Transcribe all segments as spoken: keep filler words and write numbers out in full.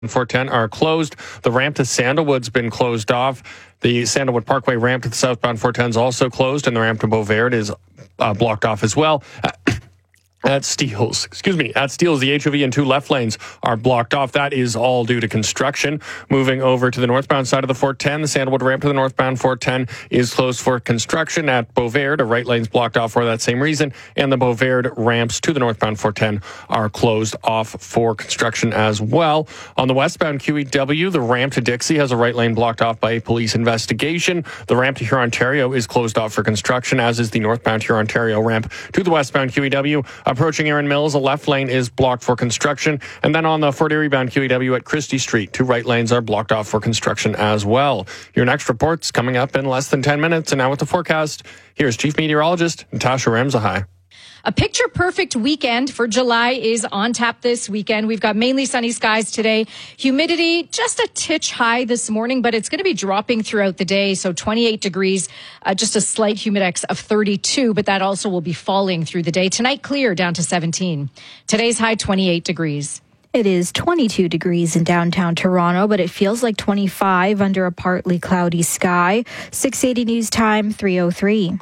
four ten are closed. The ramp to Sandalwood's been closed off. The Sandalwood Parkway ramp to the southbound four ten is also closed, and the ramp to Beauvert is uh, blocked off as well. At Steeles, excuse me, at Steeles, the H O V and two left lanes are blocked off. That is all due to construction. Moving over to the northbound side of the four ten, the Sandalwood ramp to the northbound four ten is closed for construction. At Beauvert, the right lane's blocked off for that same reason, and the Beauvert ramps to the northbound four ten are closed off for construction as well. On the westbound Q E W, the ramp to Dixie has a right lane blocked off by a police investigation. The ramp to Huron-Ontario is closed off for construction, as is the northbound Huron-Ontario ramp to the westbound Q E W. Approaching Erin Mills, a left lane is blocked for construction. And then on the Fort Erie bound Q E W at Christie Street, two right lanes are blocked off for construction as well. Your next report's coming up in less than ten minutes. And now with the forecast, here's Chief Meteorologist Natasha Ramzahai. A picture-perfect weekend for July is on tap this weekend. We've got mainly sunny skies today. Humidity just a titch high this morning, but it's going to be dropping throughout the day. So twenty-eight degrees, uh, just a slight humidex of thirty-two, but that also will be falling through the day. Tonight, clear down to seventeen. Today's high, twenty-eight degrees. It is twenty-two degrees in downtown Toronto, but it feels like twenty-five under a partly cloudy sky. six eighty News Time, three oh three.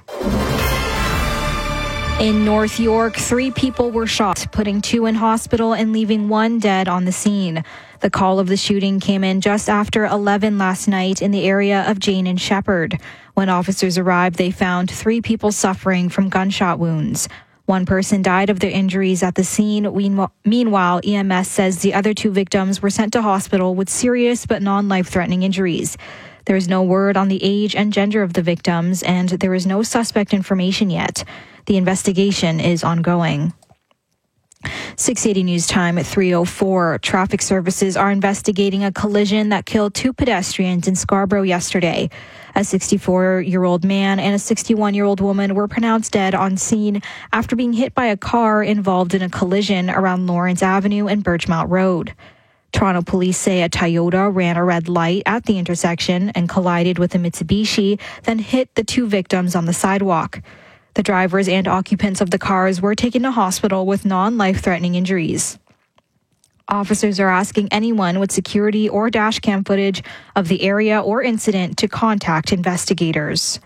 In North York, three people were shot, putting two in hospital and leaving one dead on the scene. The call of the shooting came in just after eleven last night in the area of Jane and Shepherd. When officers arrived, they found three people suffering from gunshot wounds. One person died of their injuries at the scene. Meanwhile, E M S says the other two victims were sent to hospital with serious but non-life-threatening injuries. There is no word on the age and gender of the victims, and there is no suspect information yet. The investigation is ongoing. six eighty News Time at three oh four. Traffic services are investigating a collision that killed two pedestrians in Scarborough yesterday. A sixty-four-year-old man and a sixty-one-year-old woman were pronounced dead on scene after being hit by a car involved in a collision around Lawrence Avenue and Birchmount Road. Toronto police say a Toyota ran a red light at the intersection and collided with a Mitsubishi, then hit the two victims on the sidewalk. The drivers and occupants of the cars were taken to hospital with non-life-threatening injuries. Officers are asking anyone with security or dash cam footage of the area or incident to contact investigators.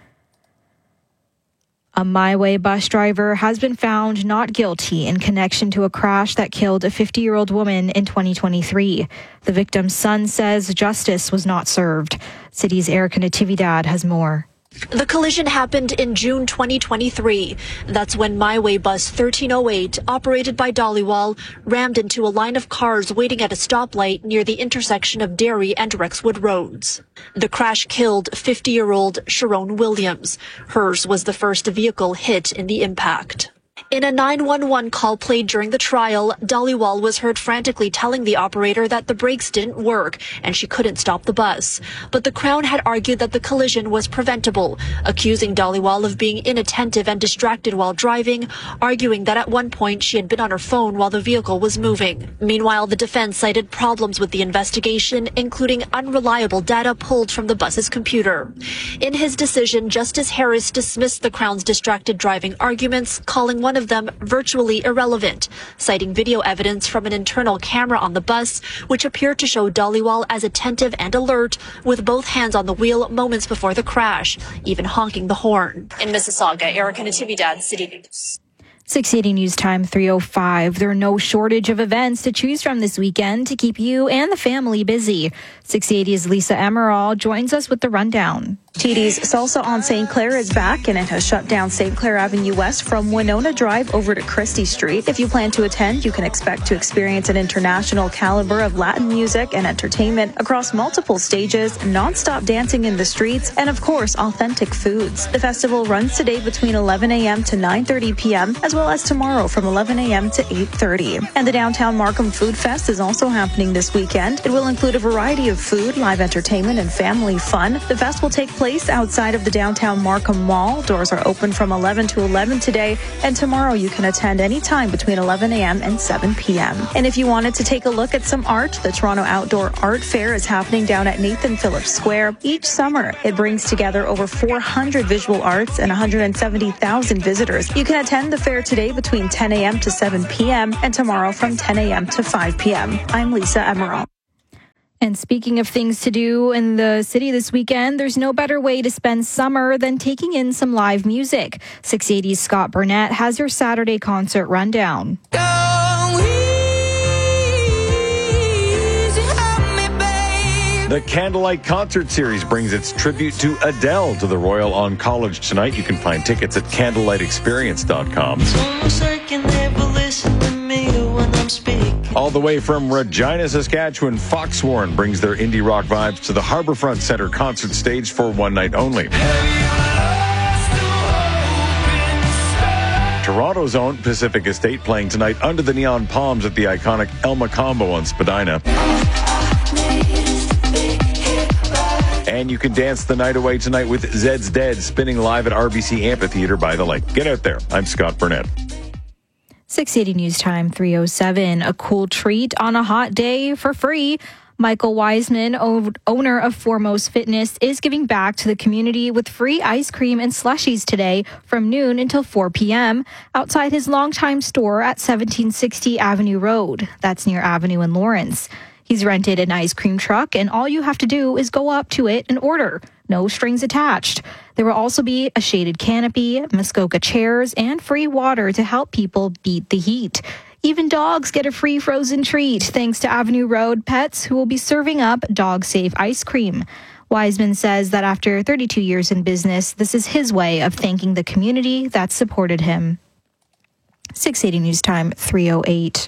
A MyWay bus driver has been found not guilty in connection to a crash that killed a fifty-year-old woman in twenty twenty-three. The victim's son says justice was not served. City's Erica Natividad has more. The collision happened in June twenty twenty-three. That's when MyWay bus thirteen oh eight, operated by Dollywall, rammed into a line of cars waiting at a stoplight near the intersection of Derry and Rexwood Roads. The crash killed fifty-year-old Sharon Williams. Hers was the first vehicle hit in the impact. In a nine one one call played during the trial, Dollywall was heard frantically telling the operator that the brakes didn't work and she couldn't stop the bus. But the Crown had argued that the collision was preventable, accusing Dollywall of being inattentive and distracted while driving, arguing that at one point she had been on her phone while the vehicle was moving. Meanwhile, the defense cited problems with the investigation, including unreliable data pulled from the bus's computer. In his decision, Justice Harris dismissed the Crown's distracted driving arguments, calling one of them virtually irrelevant, citing video evidence from an internal camera on the bus, which appeared to show Dollywall as attentive and alert, with both hands on the wheel moments before the crash, even honking the horn. In Mississauga, Erica Natividad, City News. six eighty News Time, three oh five. There are no shortage of events to choose from this weekend to keep you and the family busy. six eighty's Lisa Emerald joins us with the rundown. T D's Salsa on Saint Clair is back, and it has shut down Saint Clair Avenue West from Winona Drive over to Christie Street. If you plan to attend, you can expect to experience an international caliber of Latin music and entertainment across multiple stages, non-stop dancing in the streets, and of course, authentic foods. The festival runs today between eleven a.m. to nine thirty p.m., as well as tomorrow from eleven a.m. to eight thirty. And the Downtown Markham Food Fest is also happening this weekend. It will include a variety of food, live entertainment, and family fun. The fest will take place place outside of the downtown Markham Mall. Doors are open from eleven to eleven today, and tomorrow you can attend anytime between eleven a.m. and seven p.m. And if you wanted to take a look at some art, the Toronto Outdoor Art Fair is happening down at Nathan Phillips Square. Each summer, it brings together over four hundred visual arts and one hundred seventy thousand visitors. You can attend the fair today between ten a.m. to seven p.m. and tomorrow from ten a.m. to five p.m. I'm Lisa Emerald. And speaking of things to do in the city this weekend, there's no better way to spend summer than taking in some live music. six eighty's Scott Burnett has your Saturday concert rundown. The Candlelight Concert Series brings its tribute to Adele to the Royal on College tonight. You can find tickets at candlelight experience dot com. All the way from Regina, Saskatchewan, Foxwarren brings their indie rock vibes to the Harbourfront Centre concert stage for one night only. Toronto's own Pacific Estate playing tonight under the neon palms at the iconic El Macombo on Spadina. And you can dance the night away tonight with Zed's Dead spinning live at R B C Amphitheatre by the lake. Get out there. I'm Scott Burnett. six eighty News Time three oh seven. A cool treat on a hot day for free. Michael Wiseman, owner of Foremost Fitness, is giving back to the community with free ice cream and slushies today from noon until four p.m. outside his longtime store at seventeen sixty Avenue Road. That's near Avenue in Lawrence. He's rented an ice cream truck, and all you have to do is go up to it and order. No strings attached. There will also be a shaded canopy, Muskoka chairs, and free water to help people beat the heat. Even dogs get a free frozen treat thanks to Avenue Road Pets, who will be serving up dog-safe ice cream. Wiseman says that after thirty-two years in business, this is his way of thanking the community that supported him. six eighty News Time three oh eight.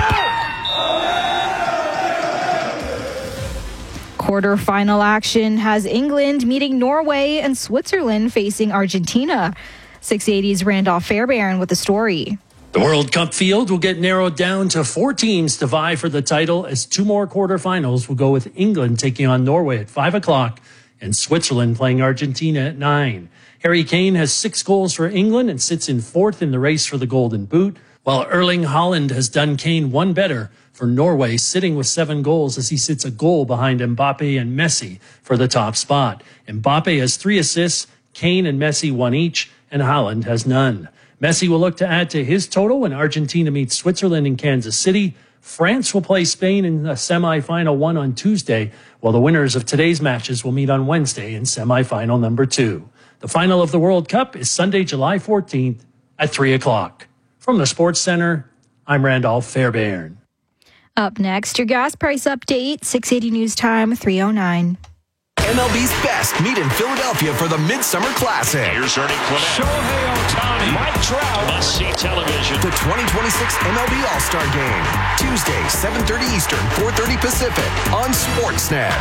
Quarter-final action has England meeting Norway and Switzerland facing Argentina. six eighty's Randolph Fairbairn with the story. The World Cup field will get narrowed down to four teams to vie for the title, as two more quarterfinals will go with England taking on Norway at five o'clock and Switzerland playing Argentina at nine. Harry Kane has six goals for England and sits in fourth in the race for the Golden Boot, while Erling Haaland has done Kane one better for Norway, sitting with seven goals as he sits a goal behind Mbappe and Messi for the top spot. Mbappe has three assists, Kane and Messi one each, and Haaland has none. Messi will look to add to his total when Argentina meets Switzerland in Kansas City. France will play Spain in the semifinal one on Tuesday, while the winners of today's matches will meet on Wednesday in semifinal number two. The final of the World Cup is Sunday, July fourteenth at three o'clock. From the Sports Center, I'm Randolph Fairbairn. Up next, your gas price update, six eighty News Time three oh nine. M L B's best meet in Philadelphia for the Midsummer Classic. Here's Ernie Quinnett. Shohei Ohtani. Mike Trout. Must-see television. The twenty twenty-six M L B All-Star Game. Tuesday, seven thirty Eastern, four thirty Pacific on Sportsnet.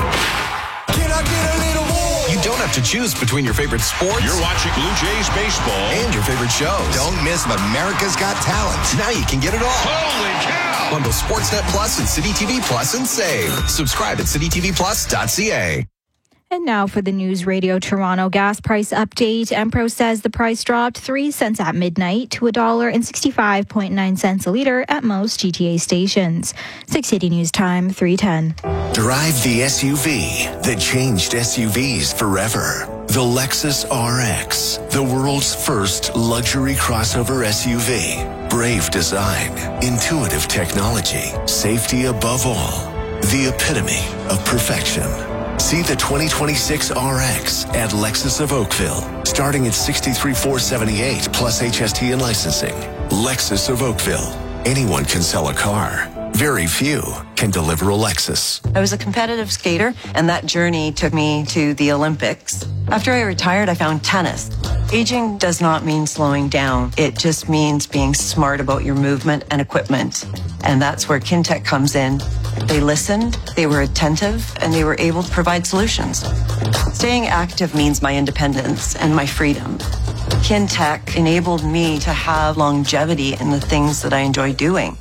Can I get a little more? You don't have to choose between your favorite sports. You're watching Blue Jays baseball. And your favorite shows. Don't miss America's Got Talent. Now you can get it all. Holy cow! Bundle Sportsnet Plus and City T V Plus and save. Subscribe at city t v plus dot c a. And now for the News Radio Toronto gas price update. Empro says the price dropped three cents at midnight to one dollar and sixty-five point nine cents a litre at most G T A stations. six eighty News Time, three ten. Drive the S U V that changed S U Vs forever. The Lexus R X, the world's first luxury crossover S U V. Brave design, intuitive technology, safety above all. The epitome of perfection. See the twenty twenty-six R X at Lexus of Oakville, starting at sixty-three thousand four hundred seventy-eight dollars plus H S T and licensing. Lexus of Oakville. Anyone can sell a car. Very few can deliver a Lexus. I was a competitive skater, and that journey took me to the Olympics. After I retired, I found tennis. Aging does not mean slowing down. It just means being smart about your movement and equipment. And that's where Kintec comes in. They listened, they were attentive, and they were able to provide solutions. Staying active means my independence and my freedom. Kintec enabled me to have longevity in the things that I enjoy doing.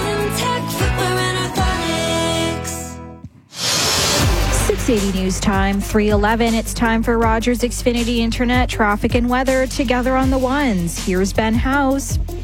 six eighty News Time, three eleven. It's time for Rogers Xfinity Internet traffic and weather together on the ones. Here's Ben House.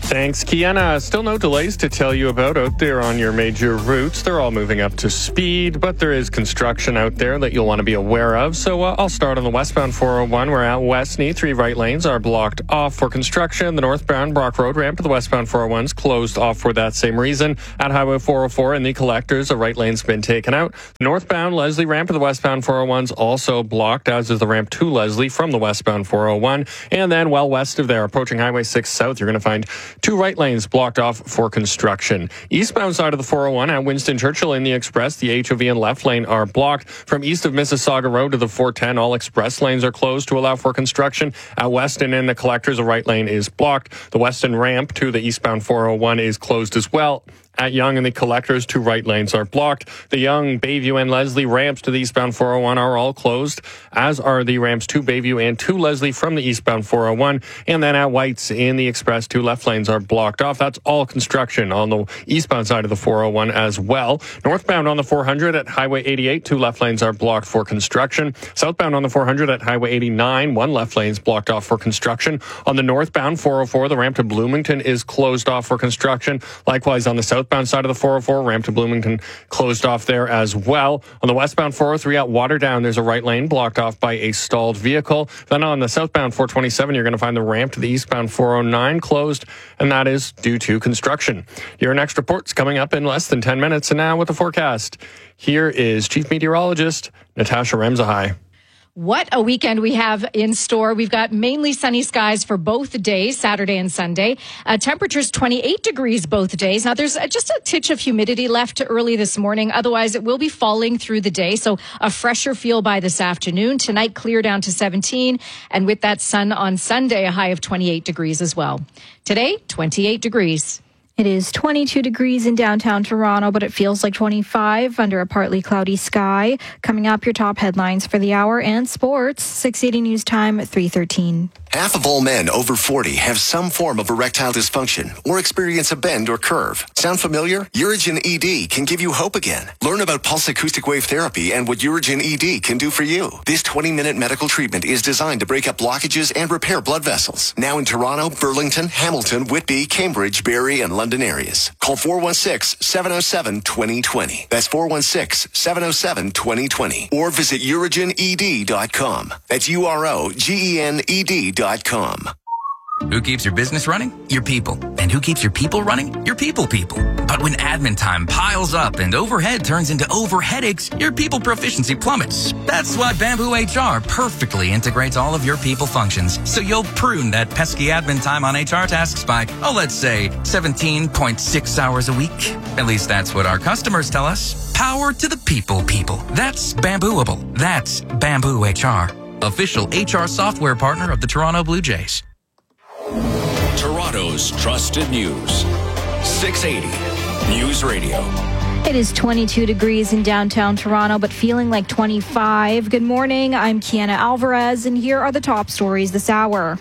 Thanks, Kiana. Still no delays to tell you about out there on your major routes. They're all moving up to speed, but there is construction out there that you'll want to be aware of. So uh, I'll start on the westbound four oh one. We're at Westney. Three right lanes are blocked off for construction. The northbound Brock Road ramp to the westbound four oh one is closed off for that same reason. At Highway four oh four in the collectors, the right lane's been taken out. Northbound Leslie ramp to the westbound four oh one's also blocked, as is the ramp to Leslie from the westbound four oh one. And then well west of there, approaching Highway six South, you're going to find two right lanes blocked off for construction. Eastbound side of the four oh one at Winston Churchill in the express, the H O V and left lane are blocked. From east of Mississauga Road to the four ten, all express lanes are closed to allow for construction. At Weston in the collectors, the right lane is blocked. The Weston ramp to the eastbound four oh one is closed as well. At Yonge and the collectors, two right lanes are blocked. The Yonge, Bayview, and Leslie ramps to the eastbound four oh one are all closed, as are the ramps to Bayview and to Leslie from the eastbound four oh one. And then at White's in the express, two left lanes are blocked off. That's all construction on the eastbound side of the four oh one as well. Northbound on the four hundred at Highway eighty-eight, two left lanes are blocked for construction. Southbound on the four hundred at Highway eighty-nine, one left lane is blocked off for construction. On the northbound four oh four, the ramp to Bloomington is closed off for construction. Likewise, on the southbound side of the four oh four, ramp to Bloomington closed off there as well. On the westbound four oh three at Waterdown, there's a right lane blocked off by a stalled vehicle. Then on the southbound four twenty-seven, you're going to find the ramp to the eastbound four oh nine closed, and that is due to construction. Your next report's coming up in less than ten minutes, and now with the forecast, here is Chief Meteorologist Natasha Remzahai. What a weekend we have in store. We've got mainly sunny skies for both days, Saturday and Sunday. Uh, temperatures twenty-eight degrees both days. Now, there's uh, just a titch of humidity left early this morning. Otherwise, it will be falling through the day. So a fresher feel by this afternoon. Tonight, clear down to seventeen. And with that sun on Sunday, a high of twenty-eight degrees as well. Today, twenty-eight degrees. It is twenty-two degrees in downtown Toronto, but it feels like twenty-five under a partly cloudy sky. Coming up, your top headlines for the hour and sports. six eighty News Time at three thirteen. Half of all men over forty have some form of erectile dysfunction or experience a bend or curve. Sound familiar? Urigen E D can give you hope again. Learn about pulse acoustic wave therapy and what Urigen E D can do for you. This twenty-minute medical treatment is designed to break up blockages and repair blood vessels. Now in Toronto, Burlington, Hamilton, Whitby, Cambridge, Barrie, and London areas. Call four one six, seven oh seven, two oh two oh. That's four one six, seven oh seven, two oh two oh. Or visit urigen e d dot com. That's U R O G E N E D dot com. Who keeps your business running? Your people. And who keeps your people running? Your people people. But when admin time piles up and overhead turns into over headaches, your people proficiency plummets. That's why Bamboo H R perfectly integrates all of your people functions. So you'll prune that pesky admin time on H R tasks by, oh, let's say seventeen point six hours a week. At least that's what our customers tell us. Power to the people people. That's Bambooable. That's Bamboo H R. Official H R software partner of the Toronto Blue Jays. Toronto's trusted news. six eighty News Radio. It is twenty-two degrees in downtown Toronto, but feeling like twenty-five. Good morning. I'm Kiana Alvarez, and here are the top stories this hour.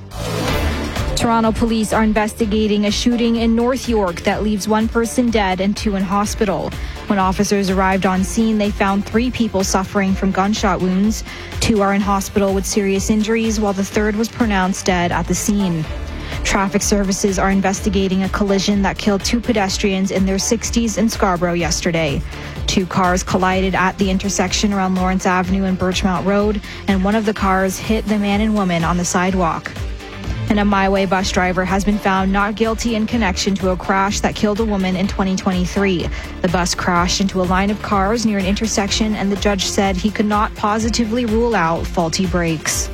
Toronto police are investigating a shooting in North York that leaves one person dead and two in hospital. When officers arrived on scene, they found three people suffering from gunshot wounds. Two are in hospital with serious injuries, while the third was pronounced dead at the scene. Traffic services are investigating a collision that killed two pedestrians in their sixties in Scarborough yesterday. Two cars collided at the intersection around Lawrence Avenue and Birchmount Road, and one of the cars hit the man and woman on the sidewalk. And a My Way bus driver has been found not guilty in connection to a crash that killed a woman in twenty twenty-three. The bus crashed into a line of cars near an intersection, and the judge said he could not positively rule out faulty brakes.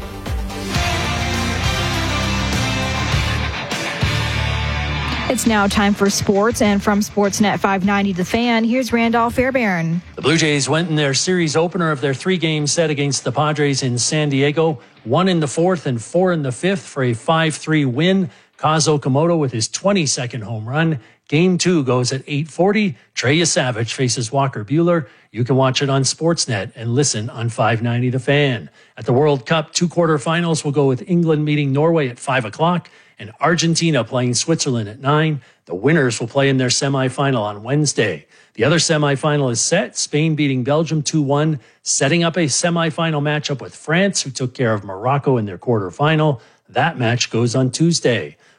It's now time for sports, and from Sportsnet five ninety The Fan, here's Randolph Fairbairn. The Blue Jays went in their series opener of their three-game set against the Padres in San Diego, one in the fourth and four in the fifth for a five three win. Kazu Okamoto with his twenty-second home run. Game two goes at eight forty. Trey Yesavage faces Walker Buehler. You can watch it on Sportsnet and listen on five ninety The Fan. At the World Cup, two quarterfinals will go with England meeting Norway at five o'clock and Argentina playing Switzerland at nine. The winners will play in their semifinal on Wednesday. The other semifinal is set, Spain beating Belgium two one, setting up a semifinal matchup with France, who took care of Morocco in their quarterfinal. That match goes on Tuesday.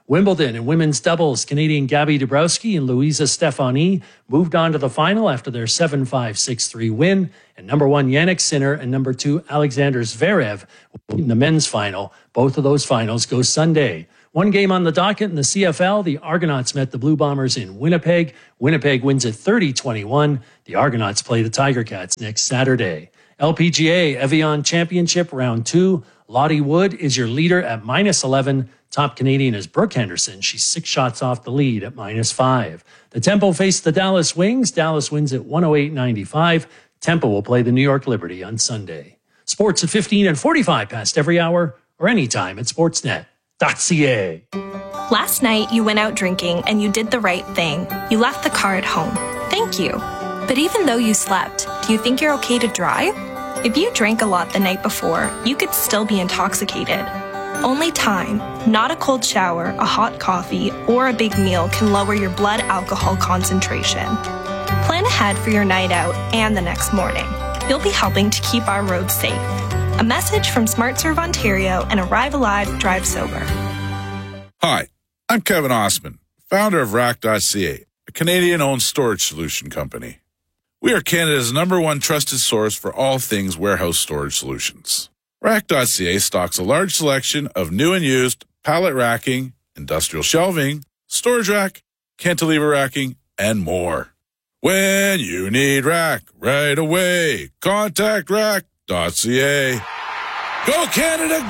Wimbledon and women's doubles, Canadian Gabby Dabrowski and Louisa Stefani moved on to the final after their seven five, six three win. And number one, Yannick Sinner, and number two, Alexander Zverev in the men's final. Both of those finals go Sunday. One game on the docket in the C F L. The Argonauts met the Blue Bombers in Winnipeg. Winnipeg wins at thirty twenty-one. The Argonauts play the Tiger Cats next Saturday. L P G A Evian Championship Round two. Lottie Wood is your leader at minus eleven. Top Canadian is Brooke Henderson. She's six shots off the lead at minus five. The Tempo face the Dallas Wings. Dallas wins at one oh eight ninety-five. Tempo will play the New York Liberty on Sunday. Sports at fifteen and forty-five past every hour or anytime at sportsnet dot c a. Last night, you went out drinking and you did the right thing. You left the car at home. Thank you. But even though you slept, do you think you're okay to drive? If you drank a lot the night before, you could still be intoxicated. Only time, not a cold shower, a hot coffee, or a big meal can lower your blood alcohol concentration. Plan ahead for your night out and the next morning. You'll be helping to keep our roads safe. A message from SmartServe Ontario and Arrive Alive, Drive Sober. Hi, I'm Kevin Osman, founder of rack dot c a, a Canadian-owned storage solution company. We are Canada's number one trusted source for all things warehouse storage solutions. rack dot c a stocks a large selection of new and used pallet racking, industrial shelving, storage rack, cantilever racking, and more. When you need rack right away, contact rack dot c a. Go Canada,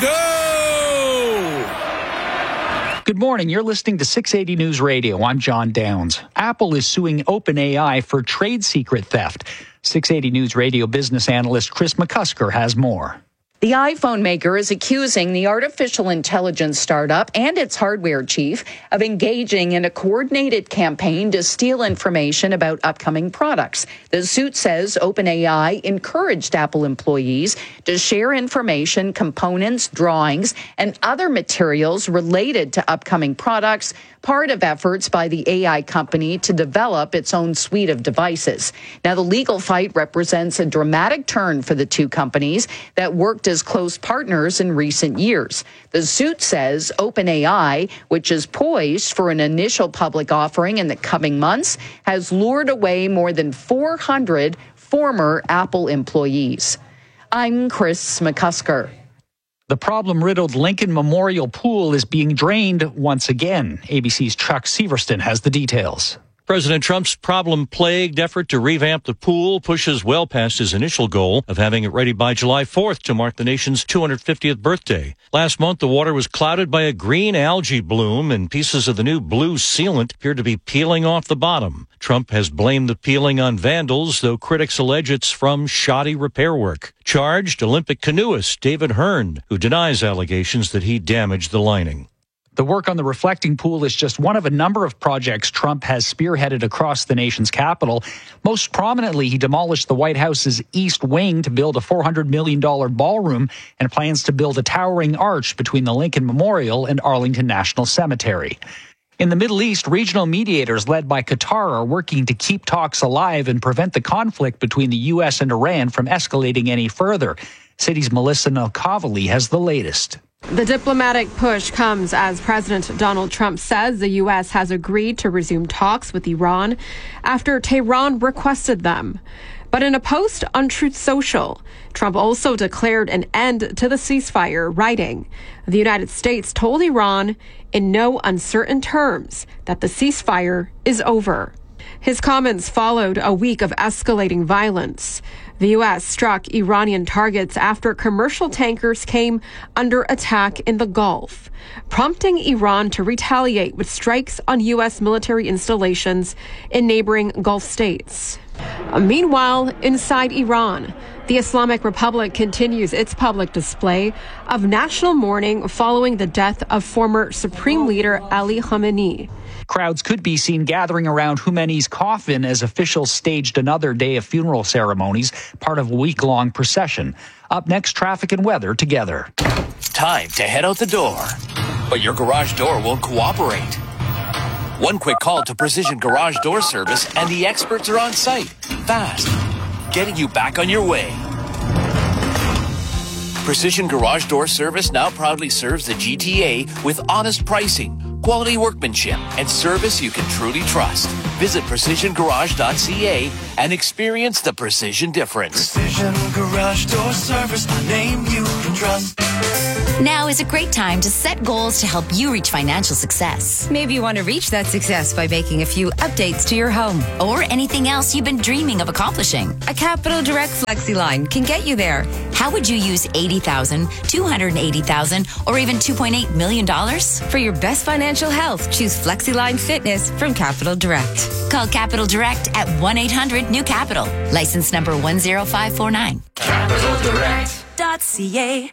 go! Good morning. You're listening to six eighty News Radio. I'm John Downs. Apple is suing OpenAI for trade secret theft. six eighty News Radio business analyst Chris McCusker has more. The iPhone maker is accusing the artificial intelligence startup and its hardware chief of engaging in a coordinated campaign to steal information about upcoming products. The suit says OpenAI encouraged Apple employees to share information, components, drawings, and other materials related to upcoming products, part of efforts by the A I company to develop its own suite of devices. Now, the legal fight represents a dramatic turn for the two companies that worked as close partners in recent years. The suit says OpenAI, which is poised for an initial public offering in the coming months, has lured away more than four hundred former Apple employees. I'm Chris McCusker. The problem-riddled Lincoln Memorial Pool is being drained once again. A B C's Chuck Severston has the details. President Trump's problem-plagued effort to revamp the pool pushes well past his initial goal of having it ready by July fourth to mark the nation's two hundred fiftieth birthday. Last month, the water was clouded by a green algae bloom, and pieces of the new blue sealant appeared to be peeling off the bottom. Trump has blamed the peeling on vandals, though critics allege it's from shoddy repair work. Charged Olympic canoeist David Hearn, who denies allegations that he damaged the lining. The work on the reflecting pool is just one of a number of projects Trump has spearheaded across the nation's capital. Most prominently, he demolished the White House's East Wing to build a four hundred million dollars ballroom and plans to build a towering arch between the Lincoln Memorial and Arlington National Cemetery. In the Middle East, regional mediators led by Qatar are working to keep talks alive and prevent the conflict between the U S and Iran from escalating any further. City's Melissa Nalkavali has the latest. The diplomatic push comes as President Donald Trump says the U S has agreed to resume talks with Iran after Tehran requested them. But in a post on Truth Social, Trump also declared an end to the ceasefire, writing, "The United States told Iran in no uncertain terms that the ceasefire is over." His comments followed a week of escalating violence. The U S struck Iranian targets after commercial tankers came under attack in the Gulf, prompting Iran to retaliate with strikes on U S military installations in neighboring Gulf states. Meanwhile, inside Iran, the Islamic Republic continues its public display of national mourning following the death of former Supreme Leader Ali Khamenei. Crowds could be seen gathering around Khomeini's coffin as officials staged another day of funeral ceremonies, part of a week-long procession. Up next, traffic and weather together. Time to head out the door, but your garage door won't cooperate. One quick call to Precision Garage Door Service and the experts are on site, fast, getting you back on your way. Precision Garage Door Service now proudly serves the G T A with honest pricing, quality workmanship, and service you can truly trust. Visit precision garage dot c a and experience the precision difference. Precision Garage Door Service, a name you can trust. Now is a great time to set goals to help you reach financial success. Maybe you want to reach that success by making a few updates to your home or anything else you've been dreaming of accomplishing. A Capital Direct FlexiLine can get you there. How would you use eighty thousand dollars, two hundred eighty thousand dollars, or even two point eight million dollars? For your best financial health, choose FlexiLine Fitness from Capital Direct. Call Capital Direct at one eight hundred new capital. License number one zero five four nine. Capital Direct dot c a.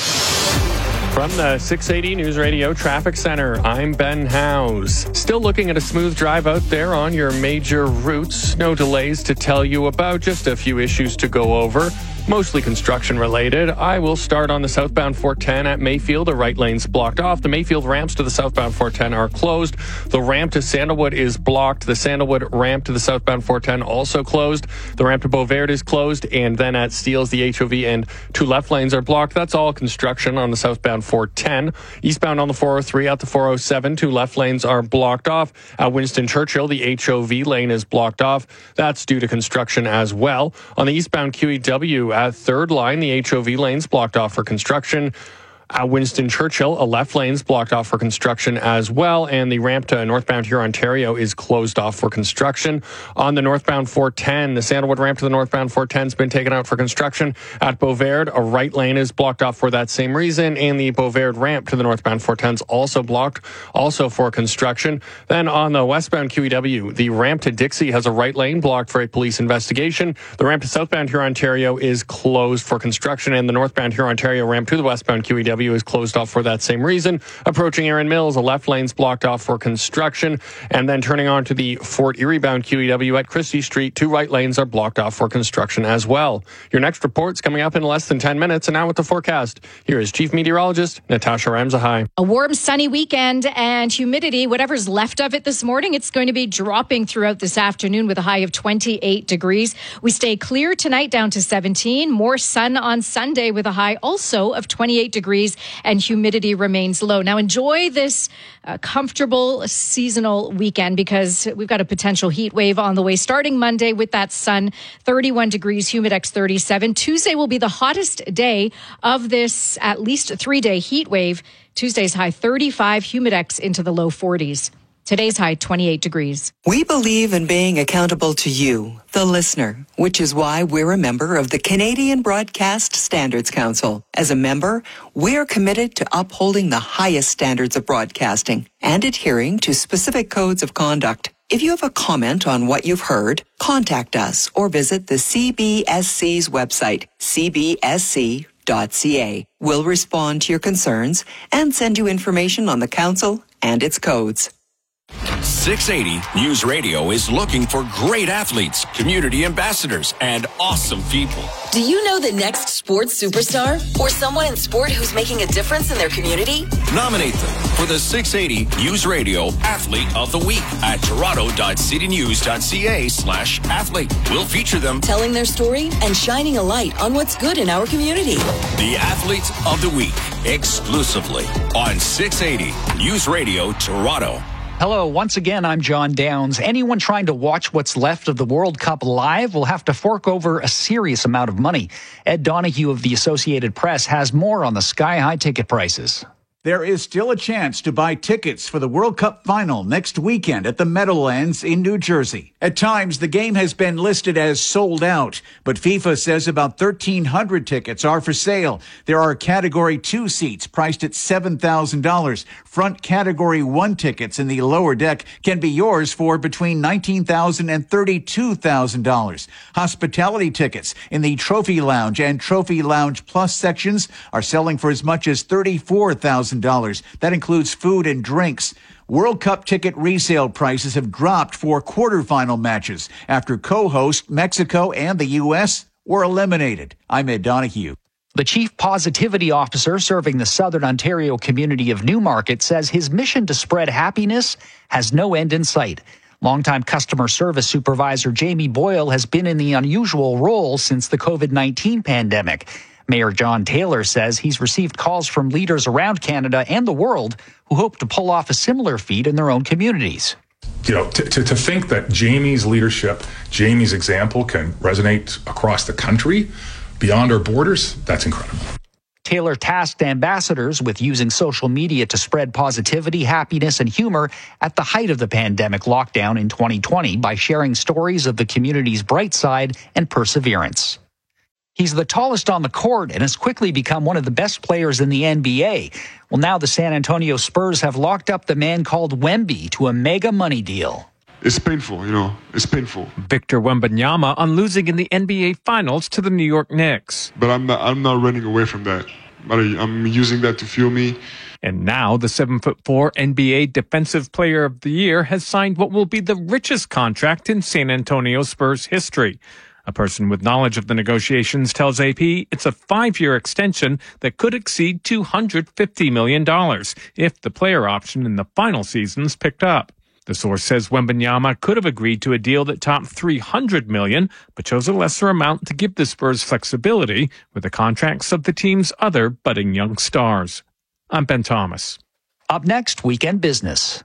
From the six eighty News Radio Traffic Center, I'm Ben Howes. Still looking at a smooth drive out there on your major routes. No delays to tell you about, just a few issues to go over. Mostly construction related. I will start on the southbound four ten at Mayfield. The right lane's blocked off. The Mayfield ramps to the southbound four ten are closed. The ramp to Sandalwood is blocked. The Sandalwood ramp to the southbound four ten also closed. The ramp to Beauvert is closed. And then at Steeles, the H O V and two left lanes are blocked. That's all construction on the southbound four ten. Eastbound on the four oh three out the four oh seven, two left lanes are blocked off. At Winston Churchill, the H O V lane is blocked off. That's due to construction as well. On the eastbound Q E W at third line, the H O V lane's blocked off for construction. At Winston Churchill, a left lane's blocked off for construction as well, and the ramp to northbound here, Ontario, is closed off for construction. On the northbound four ten, the Sandalwood ramp to the northbound four ten has been taken out for construction. At Beauvert, a right lane is blocked off for that same reason, and the Beauvert ramp to the northbound four ten is also blocked, also for construction. Then on the westbound Q E W, the ramp to Dixie has a right lane blocked for a police investigation. The ramp to southbound here, Ontario, is closed for construction, and the northbound here, Ontario ramp to the westbound Q E W is closed off for that same reason. Approaching Erin Mills, a left lane's blocked off for construction. And then turning on to the Fort Erie bound Q E W at Christie Street, two right lanes are blocked off for construction as well. Your next report's coming up in less than ten minutes. And now with the forecast, here is Chief Meteorologist Natasha Ramzahai. A warm, sunny weekend and humidity, whatever's left of it this morning, it's going to be dropping throughout this afternoon with a high of twenty-eight degrees. We stay clear tonight down to seventeen. More sun on Sunday with a high also of twenty-eight degrees. And humidity remains low. Now enjoy this uh, comfortable seasonal weekend because we've got a potential heat wave on the way starting Monday with that sun, thirty-one degrees, Humidex thirty-seven. Tuesday will be the hottest day of this at least three-day heat wave. Tuesday's high thirty-five, Humidex into the low forties. Today's high, twenty-eight degrees. We believe in being accountable to you, the listener, which is why we're a member of the Canadian Broadcast Standards Council. As a member, we're committed to upholding the highest standards of broadcasting and adhering to specific codes of conduct. If you have a comment on what you've heard, contact us or visit the C B S C's website, c b s c dot c a. We'll respond to your concerns and send you information on the council and its codes. six eighty News Radio is looking for great athletes, community ambassadors, and awesome people. Do you know the next sports superstar or someone in sport who's making a difference in their community? Nominate them for the six eighty News Radio Athlete of the Week at toronto dot city news dot c a slash athlete. We'll feature them telling their story and shining a light on what's good in our community. The Athlete of the Week, exclusively on six eighty News Radio Toronto. Hello, once again, I'm John Downs. Anyone trying to watch what's left of the World Cup live will have to fork over a serious amount of money. Ed Donahue of the Associated Press has more on the sky-high ticket prices. There is still a chance to buy tickets for the World Cup final next weekend at the Meadowlands in New Jersey. At times, the game has been listed as sold out, but FIFA says about thirteen hundred tickets are for sale. There are Category two seats priced at seven thousand dollars. Front Category one tickets in the lower deck can be yours for between nineteen thousand dollars and thirty-two thousand dollars. Hospitality tickets in the Trophy Lounge and Trophy Lounge Plus sections are selling for as much as thirty-four thousand dollars. That includes food and drinks. World Cup ticket resale prices have dropped for quarterfinal matches after co-host Mexico and the U S were eliminated. I'm Ed Donahue. The chief positivity officer serving the Southern Ontario community of Newmarket says his mission to spread happiness has no end in sight. Longtime customer service supervisor Jamie Boyle has been in the unusual role since the covid nineteen pandemic. Mayor John Taylor says he's received calls from leaders around Canada and the world who hope to pull off a similar feat in their own communities. You know, to, to, to think that Jamie's leadership, Jamie's example can resonate across the country, beyond our borders, that's incredible. Taylor tasked ambassadors with using social media to spread positivity, happiness, and humor at the height of the pandemic lockdown in twenty twenty by sharing stories of the community's bright side and perseverance. He's the tallest on the court and has quickly become one of the best players in the N B A. Well, now the San Antonio Spurs have locked up the man called Wemby to a mega money deal. It's painful, you know, it's painful. Victor Wembanyama on losing in the N B A Finals to the New York Knicks. But I'm not, I'm not running away from that. But I'm using that to fuel me. And now the seven foot four N B A Defensive Player of the Year has signed what will be the richest contract in San Antonio Spurs history. A person with knowledge of the negotiations tells A P it's a five-year extension that could exceed two hundred fifty million dollars if the player option in the final season's picked up. The source says Wembanyama could have agreed to a deal that topped three hundred million dollars, but chose a lesser amount to give the Spurs flexibility with the contracts of the team's other budding young stars. I'm Ben Thomas. Up next, Weekend Business.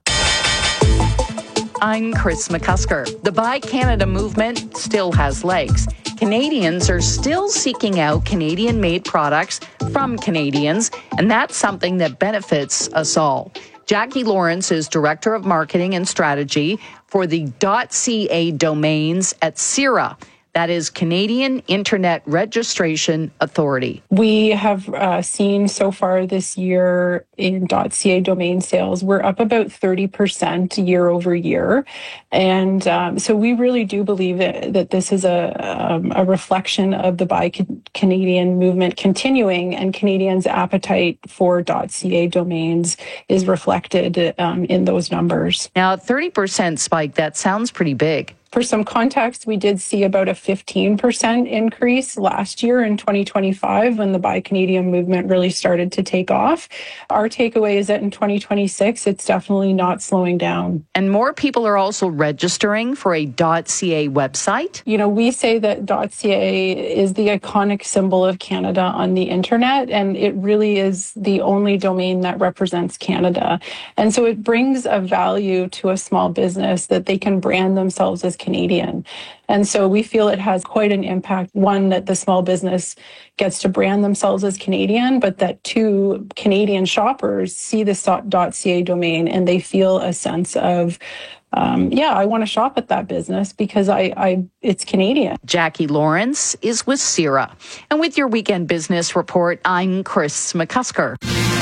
I'm Chris McCusker. The Buy Canada movement still has legs. Canadians are still seeking out Canadian-made products from Canadians, and that's something that benefits us all. Jackie Lawrence is Director of Marketing and Strategy for the .ca domains at CIRA. That is Canadian Internet Registration Authority. We have uh, seen so far this year in .ca domain sales, we're up about thirty percent year over year. And um, so we really do believe that, that this is a, um, a reflection of the Buy Canadian movement continuing, and Canadians' appetite for .ca domains is reflected um, in those numbers. Now, a thirty percent spike, that sounds pretty big. For some context, we did see about a fifteen percent increase last year in twenty twenty-five when the Buy Canadian movement really started to take off. Our takeaway is that in twenty twenty-six, it's definitely not slowing down. And more people are also registering for a .ca website. You know, we say that .ca is the iconic symbol of Canada on the internet, and it really is the only domain that represents Canada. And so it brings a value to a small business that they can brand themselves as Canadian. And so we feel it has quite an impact. One, that the small business gets to brand themselves as Canadian, but that two, Canadian shoppers see this .ca domain and they feel a sense of, um, yeah, I want to shop at that business because I, I, it's Canadian. Jackie Lawrence is with CIRA. And with your Weekend Business Report, I'm Chris McCusker.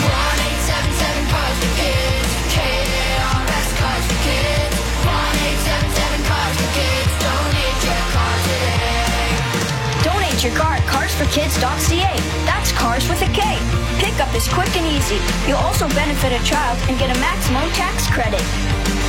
Your car at cars for kids dot c a. That's cars with a K. Pickup is quick and easy. You'll also benefit a child and get a maximum tax credit.